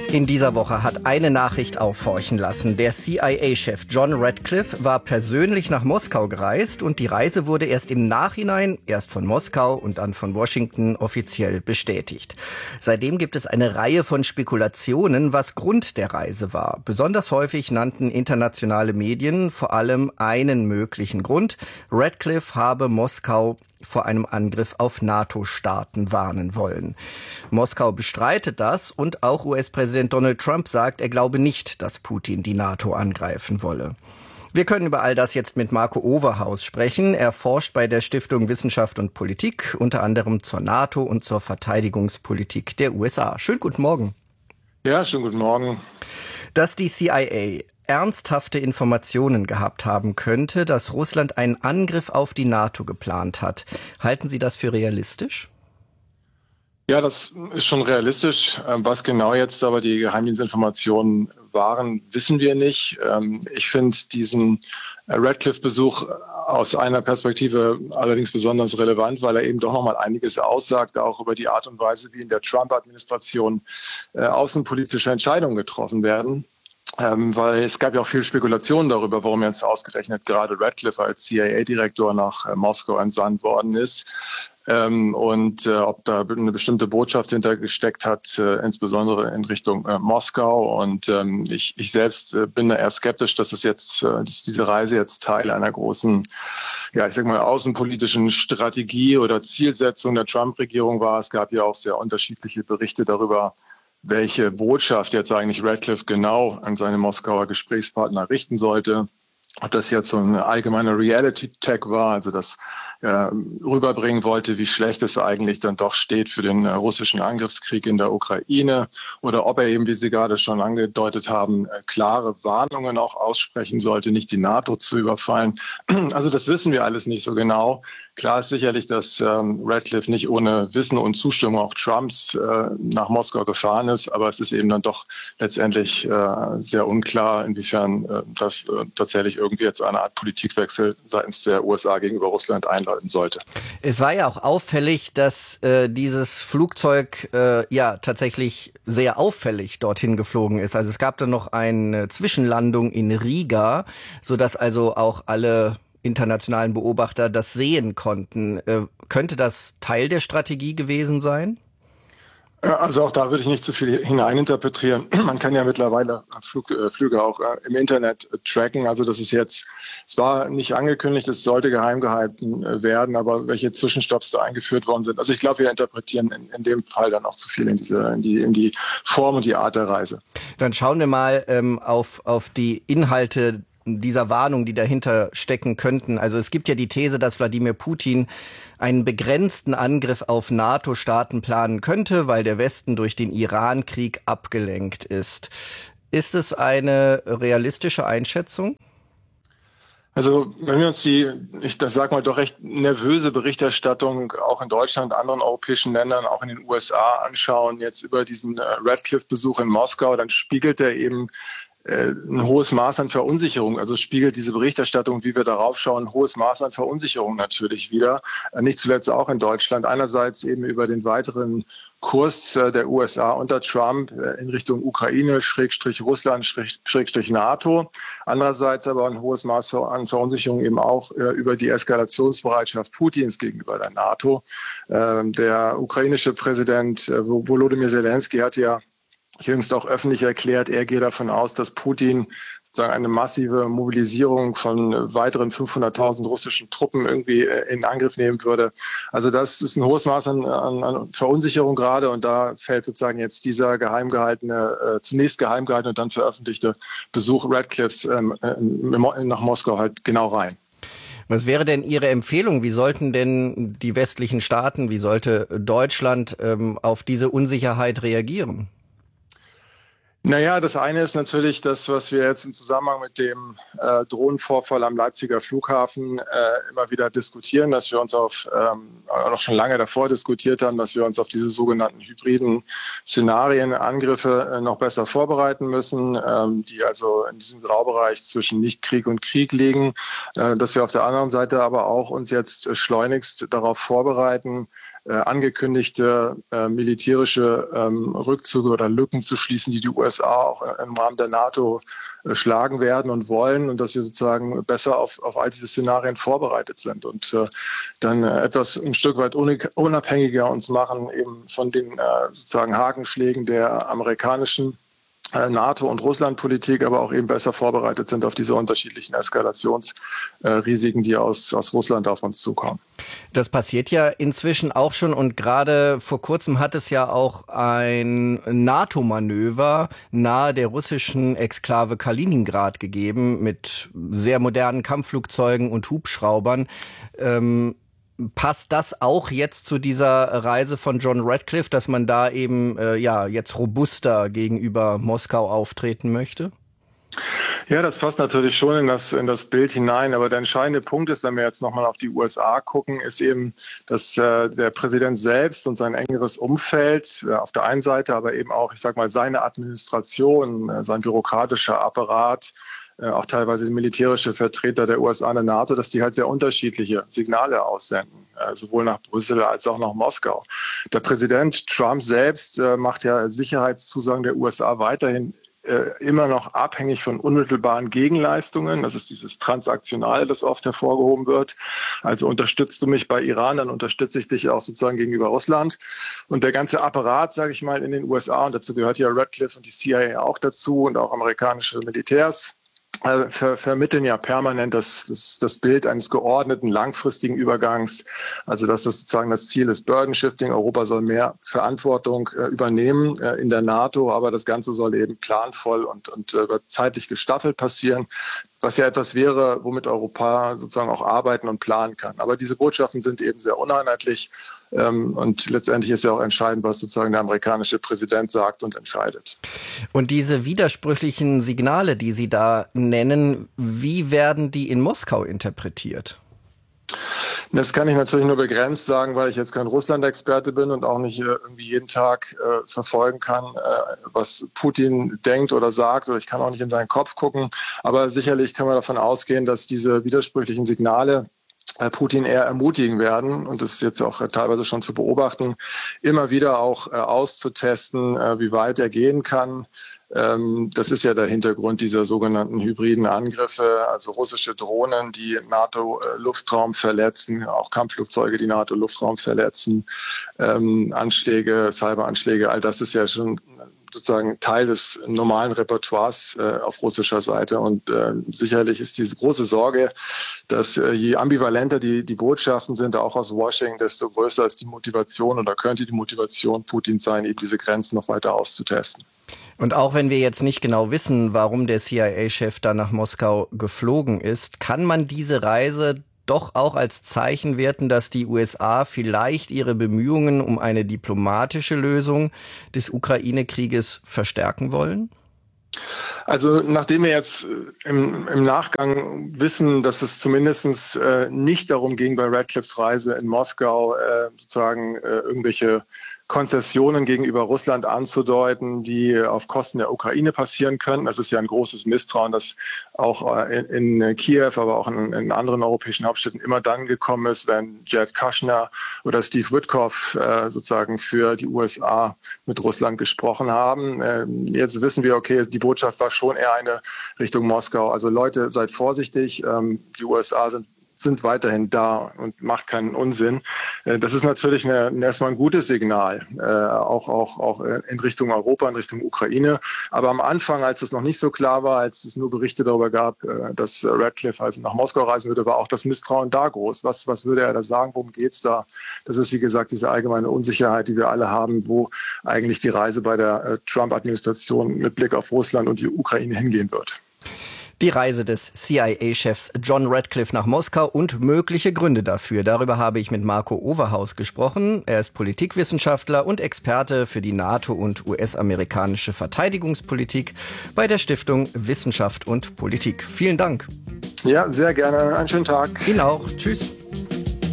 In dieser Woche hat eine Nachricht aufhorchen lassen. Der CIA-Chef John Ratcliffe war persönlich nach Moskau gereist und die Reise wurde erst im Nachhinein, erst von Moskau und dann von Washington, offiziell bestätigt. Seitdem gibt es eine Reihe von Spekulationen, was Grund der Reise war. Besonders häufig nannten internationale Medien vor allem einen möglichen Grund. Ratcliffe habe Moskau vor einem Angriff auf NATO-Staaten warnen wollen. Moskau bestreitet das und auch US-Präsident Donald Trump sagt, er glaube nicht, dass Putin die NATO angreifen wolle. Wir können über all das jetzt mit Marco Overhaus sprechen. Er forscht bei der Stiftung Wissenschaft und Politik, unter anderem zur NATO und zur Verteidigungspolitik der USA. Schönen guten Morgen. Ja, schönen guten Morgen. Dass die CIA ernsthafte Informationen gehabt haben könnte, dass Russland einen Angriff auf die NATO geplant hat. Halten Sie das für realistisch? Ja, das ist schon realistisch. Was genau jetzt aber die Geheimdienstinformationen waren, wissen wir nicht. Ich finde diesen Ratcliffe-Besuch aus einer Perspektive allerdings besonders relevant, weil er eben doch noch mal einiges aussagt, auch über die Art und Weise, wie in der Trump-Administration außenpolitische Entscheidungen getroffen werden. Weil es gab ja auch viel Spekulation darüber, warum jetzt ausgerechnet gerade Ratcliffe als CIA-Direktor nach Moskau entsandt worden ist und ob da eine bestimmte Botschaft hintergesteckt hat, insbesondere in Richtung Moskau. Und ich selbst bin da eher skeptisch, dass diese Reise jetzt Teil einer großen, ja, ich sag mal, außenpolitischen Strategie oder Zielsetzung der Trump-Regierung war. Es gab ja auch sehr unterschiedliche Berichte darüber, welche Botschaft jetzt eigentlich Ratcliffe genau an seine Moskauer Gesprächspartner richten sollte. Ob das jetzt so ein allgemeiner Reality-Tag war, also das rüberbringen wollte, wie schlecht es eigentlich dann doch steht für den russischen Angriffskrieg in der Ukraine, oder ob er eben, wie Sie gerade schon angedeutet haben, klare Warnungen auch aussprechen sollte, nicht die NATO zu überfallen. Also das wissen wir alles nicht so genau. Klar ist sicherlich, dass Ratcliffe nicht ohne Wissen und Zustimmung auch Trumps nach Moskau gefahren ist, aber es ist eben dann doch letztendlich sehr unklar, inwiefern das tatsächlich irgendwie jetzt eine Art Politikwechsel seitens der USA gegenüber Russland einläuten sollte. Es war ja auch auffällig, dass dieses Flugzeug tatsächlich sehr auffällig dorthin geflogen ist. Also es gab dann noch eine Zwischenlandung in Riga, sodass also auch alle internationalen Beobachter das sehen konnten. Könnte das Teil der Strategie gewesen sein? Also auch da würde ich nicht zu viel hineininterpretieren. Man kann ja mittlerweile Flüge auch im Internet tracken. Also das ist jetzt, es war nicht angekündigt, es sollte geheim gehalten werden, aber welche Zwischenstopps da eingeführt worden sind. Also ich glaube, wir interpretieren in dem Fall dann auch zu viel in die Form und die Art der Reise. Dann schauen wir mal auf die Inhalte dieser Warnung, die dahinter stecken könnten. Also es gibt ja die These, dass Wladimir Putin einen begrenzten Angriff auf NATO-Staaten planen könnte, weil der Westen durch den Iran-Krieg abgelenkt ist. Ist es eine realistische Einschätzung? Also wenn wir uns doch recht nervöse Berichterstattung auch in Deutschland, anderen europäischen Ländern, auch in den USA anschauen, jetzt über diesen Ratcliffe-Besuch in Moskau, dann spiegelt er eben ein hohes Maß an Verunsicherung, also spiegelt diese Berichterstattung, wie wir darauf schauen, ein hohes Maß an Verunsicherung natürlich wieder. Nicht zuletzt auch in Deutschland. Einerseits eben über den weiteren Kurs der USA unter Trump in Richtung Ukraine, Russland, NATO. Andererseits aber ein hohes Maß an Verunsicherung eben auch über die Eskalationsbereitschaft Putins gegenüber der NATO. Der ukrainische Präsident Volodymyr Zelensky hat ja jüngst auch öffentlich erklärt, er geht davon aus, dass Putin sozusagen eine massive Mobilisierung von weiteren 500.000 russischen Truppen irgendwie in Angriff nehmen würde. Also das ist ein hohes Maß an Verunsicherung gerade, und da fällt sozusagen jetzt dieser zunächst geheim gehaltene und dann veröffentlichte Besuch Ratcliffes nach Moskau halt genau rein. Was wäre denn Ihre Empfehlung? Wie sollten denn die westlichen Staaten, wie sollte Deutschland auf diese Unsicherheit reagieren? Naja, das eine ist natürlich das, was wir jetzt im Zusammenhang mit dem Drohnenvorfall am Leipziger Flughafen immer wieder diskutieren, dass wir uns auch schon lange davor diskutiert haben, dass wir uns auf diese sogenannten hybriden Szenarien, Angriffe noch besser vorbereiten müssen, die also in diesem Graubereich zwischen Nicht-Krieg und Krieg liegen, dass wir auf der anderen Seite aber auch uns jetzt schleunigst darauf vorbereiten, angekündigte militärische Rückzüge oder Lücken zu schließen, die USA auch im Rahmen der NATO schlagen werden und wollen, und dass wir sozusagen besser auf all diese Szenarien vorbereitet sind und dann etwas ein Stück weit unabhängiger uns machen eben von den sozusagen Hakenschlägen der amerikanischen NATO- und Russland-Politik, aber auch eben besser vorbereitet sind auf diese unterschiedlichen Eskalationsrisiken, die aus Russland auf uns zukommen. Das passiert ja inzwischen auch schon, und gerade vor kurzem hat es ja auch ein NATO-Manöver nahe der russischen Exklave Kaliningrad gegeben mit sehr modernen Kampfflugzeugen und Hubschraubern. Passt das auch jetzt zu dieser Reise von John Ratcliffe, dass man da eben jetzt robuster gegenüber Moskau auftreten möchte? Ja, das passt natürlich schon in das Bild hinein. Aber der entscheidende Punkt ist, wenn wir jetzt nochmal auf die USA gucken, ist eben, dass der Präsident selbst und sein engeres Umfeld auf der einen Seite, aber eben auch, ich sag mal, seine Administration, sein bürokratischer Apparat, auch teilweise die militärische Vertreter der USA und der NATO, dass die halt sehr unterschiedliche Signale aussenden, sowohl nach Brüssel als auch nach Moskau. Der Präsident Trump selbst macht ja Sicherheitszusagen der USA weiterhin immer noch abhängig von unmittelbaren Gegenleistungen. Das ist dieses Transaktionale, das oft hervorgehoben wird. Also unterstützt du mich bei Iran, dann unterstütze ich dich auch sozusagen gegenüber Russland. Und der ganze Apparat, sage ich mal, in den USA, und dazu gehört ja Ratcliffe und die CIA auch dazu und auch amerikanische Militärs, vermitteln ja permanent das Bild eines geordneten, langfristigen Übergangs. Also dass das sozusagen das Ziel ist, Burden Shifting. Europa soll mehr Verantwortung übernehmen in der NATO, aber das Ganze soll eben planvoll und zeitlich gestaffelt passieren, was ja etwas wäre, womit Europa sozusagen auch arbeiten und planen kann. Aber diese Botschaften sind eben sehr uneinheitlich und letztendlich ist ja auch entscheidend, was sozusagen der amerikanische Präsident sagt und entscheidet. Und diese widersprüchlichen Signale, die Sie da nennen, wie werden die in Moskau interpretiert? Das kann ich natürlich nur begrenzt sagen, weil ich jetzt kein Russland-Experte bin und auch nicht irgendwie jeden Tag verfolgen kann, was Putin denkt oder sagt, oder ich kann auch nicht in seinen Kopf gucken. Aber sicherlich kann man davon ausgehen, dass diese widersprüchlichen Signale Putin eher ermutigen werden, und das ist jetzt auch teilweise schon zu beobachten, immer wieder auch auszutesten, wie weit er gehen kann. Das ist ja der Hintergrund dieser sogenannten hybriden Angriffe, also russische Drohnen, die NATO-Luftraum verletzen, auch Kampfflugzeuge, die NATO-Luftraum verletzen, Anschläge, Cyberanschläge, all das ist ja schon sozusagen Teil des normalen Repertoires auf russischer Seite. Und sicherlich ist diese große Sorge, dass je ambivalenter die Botschaften sind, auch aus Washington, desto größer ist die Motivation oder könnte die Motivation Putins sein, eben diese Grenzen noch weiter auszutesten. Und auch wenn wir jetzt nicht genau wissen, warum der CIA-Chef da nach Moskau geflogen ist, kann man diese Reise doch auch als Zeichen werten, dass die USA vielleicht ihre Bemühungen um eine diplomatische Lösung des Ukraine-Krieges verstärken wollen? Also nachdem wir jetzt im Nachgang wissen, dass es zumindest nicht darum ging, bei Ratcliffes Reise in Moskau sozusagen irgendwelche Konzessionen gegenüber Russland anzudeuten, die auf Kosten der Ukraine passieren können. Das ist ja ein großes Misstrauen, das auch in Kiew, aber auch in anderen europäischen Hauptstädten immer dann gekommen ist, wenn Jared Kushner oder Steve Witkoff sozusagen für die USA mit Russland gesprochen haben. Jetzt wissen wir, okay, die Botschaft war schon eher eine Richtung Moskau. Also Leute, seid vorsichtig. Die USA sind weiterhin da und macht keinen Unsinn. Das ist natürlich erstmal ein gutes Signal, auch in Richtung Europa, in Richtung Ukraine. Aber am Anfang, als es noch nicht so klar war, als es nur Berichte darüber gab, dass Ratcliffe also nach Moskau reisen würde, war auch das Misstrauen da groß. Was würde er da sagen? Worum geht's da? Das ist, wie gesagt, diese allgemeine Unsicherheit, die wir alle haben, wo eigentlich die Reise bei der Trump-Administration mit Blick auf Russland und die Ukraine hingehen wird. Die Reise des CIA-Chefs John Ratcliffe nach Moskau und mögliche Gründe dafür. Darüber habe ich mit Marco Overhaus gesprochen. Er ist Politikwissenschaftler und Experte für die NATO- und US-amerikanische Verteidigungspolitik bei der Stiftung Wissenschaft und Politik. Vielen Dank. Ja, sehr gerne. Einen schönen Tag. Ihnen auch. Tschüss.